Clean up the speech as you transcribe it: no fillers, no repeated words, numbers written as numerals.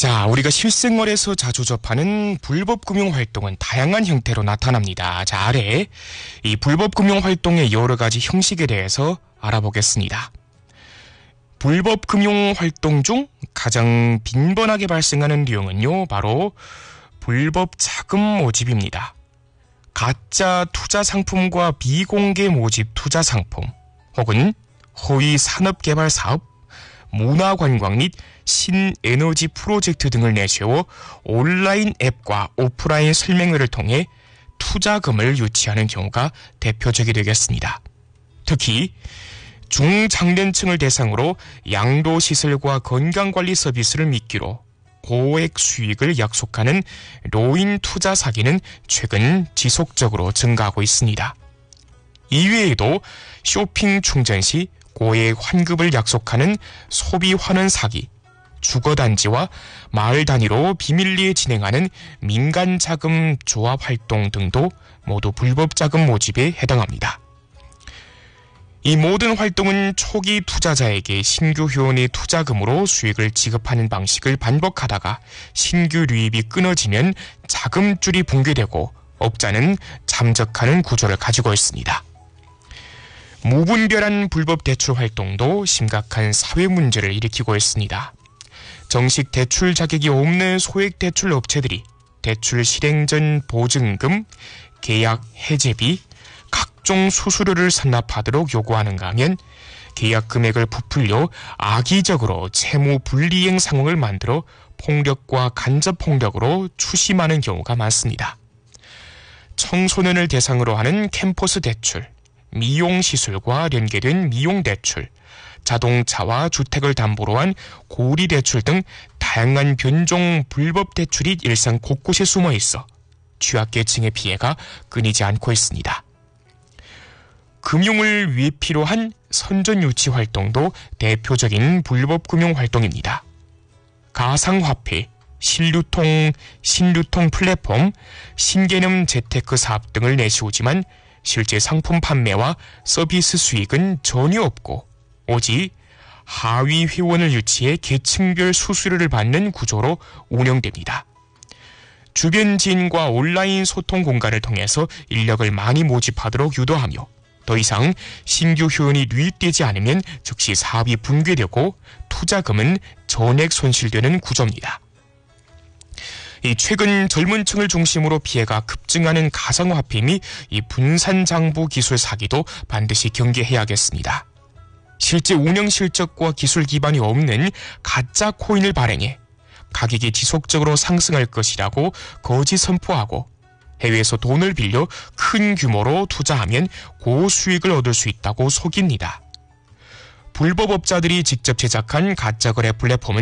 자, 우리가 실생활에서 자주 접하는 불법 금융 활동은 다양한 형태로 나타납니다. 자, 아래 이 불법 금융 활동의 여러 가지 형식에 대해서 알아보겠습니다. 불법 금융 활동 중 가장 빈번하게 발생하는 유형은요, 바로 불법 자금 모집입니다. 가짜 투자 상품과 비공개 모집 투자 상품, 혹은 허위 산업개발 사업, 문화관광 및 신에너지 프로젝트 등을 내세워 온라인 앱과 오프라인 설명회를 통해 투자금을 유치하는 경우가 대표적이 되겠습니다. 특히 중장년층을 대상으로 양도시설과 건강관리 서비스를 미끼로 고액 수익을 약속하는 로인 투자 사기는 최근 지속적으로 증가하고 있습니다. 이외에도 쇼핑 충전 시 고액 환급을 약속하는 소비 환원 사기, 주거단지와 마을 단위로 비밀리에 진행하는 민간 자금 조합 활동 등도 모두 불법 자금 모집에 해당합니다. 이 모든 활동은 초기 투자자에게 신규 회원의 투자금으로 수익을 지급하는 방식을 반복하다가 신규 유입이 끊어지면 자금줄이 붕괴되고 업자는 잠적하는 구조를 가지고 있습니다. 무분별한 불법 대출 활동도 심각한 사회 문제를 일으키고 있습니다. 정식 대출 자격이 없는 소액 대출 업체들이 대출 실행 전 보증금, 계약 해제비, 각종 수수료를 선납하도록 요구하는가 하면 계약 금액을 부풀려 악의적으로 채무 불이행 상황을 만들어 폭력과 간접 폭력으로 추심하는 경우가 많습니다. 청소년을 대상으로 하는 캠퍼스 대출, 미용시술과 연계된 미용대출, 자동차와 주택을 담보로 한 고리대출 등 다양한 변종 불법 대출이 일상 곳곳에 숨어 있어 취약계층의 피해가 끊이지 않고 있습니다. 금융을 위해 필요한 선전유치 활동도 대표적인 불법 금융 활동입니다. 가상화폐, 신유통 플랫폼, 신개념 재테크 사업 등을 내세우지만 실제 상품 판매와 서비스 수익은 전혀 없고 오직 하위 회원을 유치해 계층별 수수료를 받는 구조로 운영됩니다. 주변 지인과 온라인 소통 공간을 통해서 인력을 많이 모집하도록 유도하며 더 이상 신규 회원이 유입되지 않으면 즉시 사업이 붕괴되고 투자금은 전액 손실되는 구조입니다. 최근 젊은 층을 중심으로 피해가 급증하는 가상화폐 및 분산장부 기술 사기도 반드시 경계해야겠습니다. 실제 운영 실적과 기술 기반이 없는 가짜 코인을 발행해 가격이 지속적으로 상승할 것이라고 거짓 선포하고 해외에서 돈을 빌려 큰 규모로 투자하면 고수익을 얻을 수 있다고 속입니다. 불법업자들이 직접 제작한 가짜 거래 플랫폼은